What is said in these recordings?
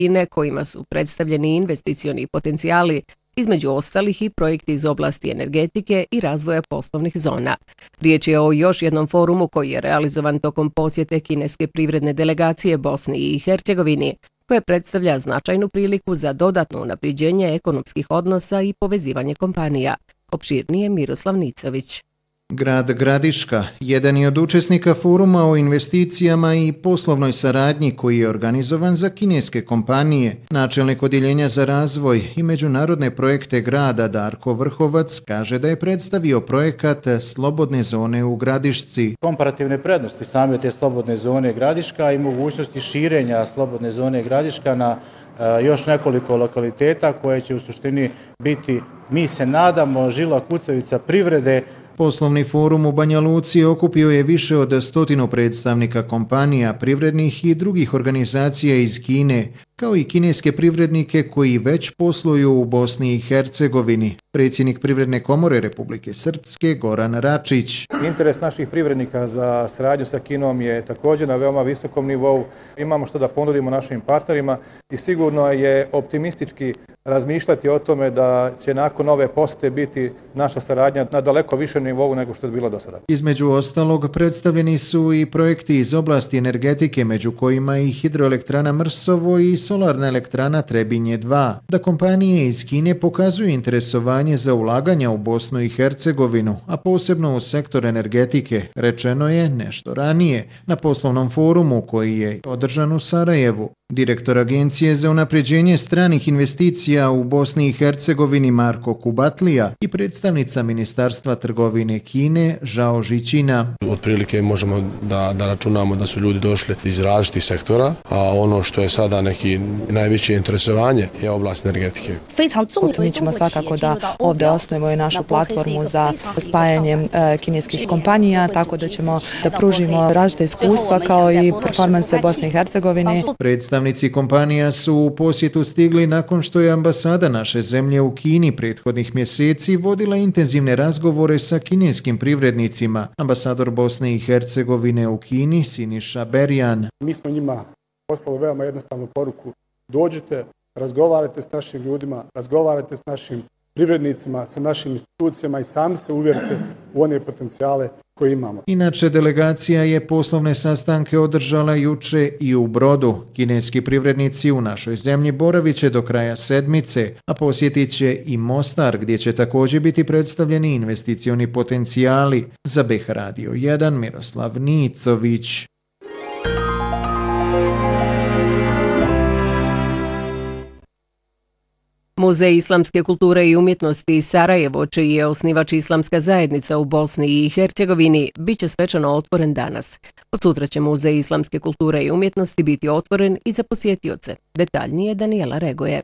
Kine kojima su predstavljeni investicioni potencijali, između ostalih i projekti iz oblasti energetike i razvoja poslovnih zona. Riječ je o još jednom forumu koji je realizovan tokom posjete kineske privredne delegacije Bosni i Hercegovini, koje predstavlja značajnu priliku za dodatno unapređenje ekonomskih odnosa i povezivanje kompanija. Opširnije Miroslav Nicović. Grad Gradiška jedan je od učesnika foruma o investicijama i poslovnoj saradnji koji je organizovan za kineske kompanije. Načelnik odjeljenja za razvoj i međunarodne projekte grada Darko Vrhovac kaže da je predstavio projekat Slobodne zone u Gradišci. Komparativne prednosti same te slobodne zone Gradiška i mogućnosti širenja slobodne zone Gradiška na još nekoliko lokaliteta koje će u suštini biti, mi se nadamo, žila kucavica privrede. Poslovni forum u Banja Luci okupio je više od 100 predstavnika kompanija, privrednih i drugih organizacija iz Kine, kao i kineske privrednike koji već posluju u Bosni i Hercegovini. Predsjednik Privredne komore Republike Srpske Goran Račić. Interes naših privrednika za saradnju sa Kinom je također na veoma visokom nivou. Imamo što da ponudimo našim partnerima i sigurno je optimistički razmišljati o tome da će nakon ove posjete biti naša saradnja na daleko višem nivou nego što je bilo do sada. Između ostalog predstavljeni su i projekti iz oblasti energetike, među kojima i hidroelektrana Mrsovo i solarna elektrana Trebinje 2. Da kompanije iz Kine pokazuju interesovanje za ulaganja u Bosnu i Hercegovinu, a posebno u sektor energetike, rečeno je nešto ranije na poslovnom forumu koji je održan u Sarajevu. Direktor Agencije za unapređenje stranih investicija u Bosni i Hercegovini Marko Kubatlija i predstavnica Ministarstva trgovine Kine Žao Žićina. Otprilike možemo da računamo da su ljudi došli iz različitih sektora, a ono što je sada neki najveće interesovanje je oblast energetike. Mi ćemo svakako da ovdje osnovimo i našu platformu za spajanje kineskih kompanija, tako da ćemo da pružimo različite iskustva kao i performanse Bosne i Hercegovine. Predstavnici kompanija su u posjetu stigli nakon što je ambasada naše zemlje u Kini prethodnih mjeseci vodila intenzivne razgovore sa kineskim privrednicima. Ambasador Bosne i Hercegovine u Kini Siniša Berjan. Mi smo njima poslali veoma jednostavnu poruku. Dođite, razgovarajte s našim ljudima, razgovarajte s našim privrednicima, sa našim institucijama i sami se uvjerite u one potencijale koje imamo. Inače, delegacija je poslovne sastanke održala juče i u Brodu. Kineski privrednici u našoj zemlji boravit će do kraja sedmice, a posjetit će i Mostar, gdje će također biti predstavljeni investicioni potencijali. Za BiH Radio 1 Miroslav Nicović. Muzej islamske kulture i umjetnosti Sarajevo, čiji je osnivač Islamska zajednica u Bosni i Hercegovini, bit će svečano otvoren danas. Od sutra će Muzej islamske kulture i umjetnosti biti otvoren i za posjetioce. Detaljnije Danijela Regoje.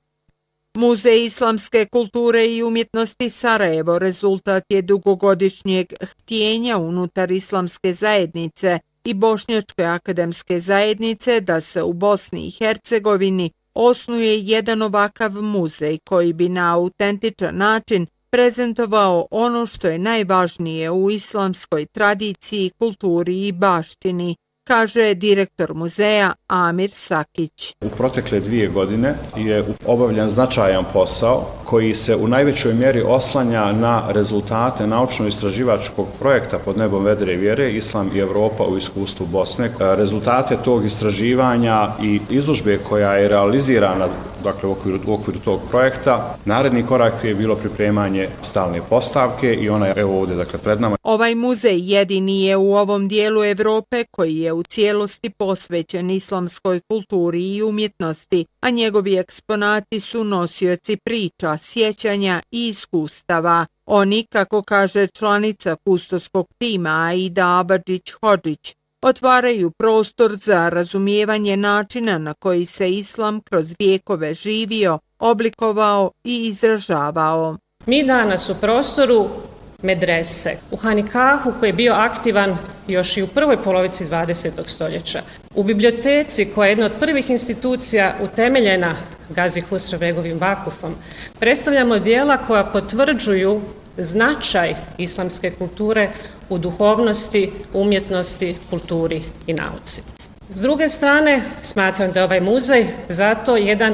Muzej islamske kulture i umjetnosti Sarajevo rezultat je dugogodišnjeg htjenja unutar Islamske zajednice i Bošnjačke akademske zajednice da se u Bosni i Hercegovini osnuje jedan ovakav muzej koji bi na autentičan način prezentovao ono što je najvažnije u islamskoj tradiciji, kulturi i baštini, kaže direktor muzeja Amir Sakić. U protekle 2 godine je obavljen značajan posao koji se u najvećoj mjeri oslanja na rezultate naučno-istraživačkog projekta Pod nebom vedre i vjere, Islam i Evropa u iskustvu Bosne. Rezultate tog istraživanja i izložbe koja je realizirana dakle, u okviru tog projekta, naredni korak je bilo pripremanje stalne postavke i ona je evo ovdje dakle, pred nama. Ovaj muzej jedini je u ovom dijelu Evrope koji je u cijelosti posvećen islamskoj kulturi i umjetnosti, a njegovi eksponati su nosioci priča, sjećanja i iskustava. Oni, kako kaže članica kustoskog tima Aida Abadžić-Hodžić, otvaraju prostor za razumijevanje načina na koji se islam kroz vijekove živio, oblikovao i izražavao. Mi danas u prostoru medrese, u Hanikahu koji je bio aktivan još i u prvoj polovici 20. stoljeća, u biblioteci koja je jedna od prvih institucija utemeljena Gazi Husrevbegovim vakufom, predstavljamo djela koja potvrđuju značaj islamske kulture u duhovnosti, umjetnosti, kulturi i nauci. S druge strane, smatram da ovaj muzej zato jedan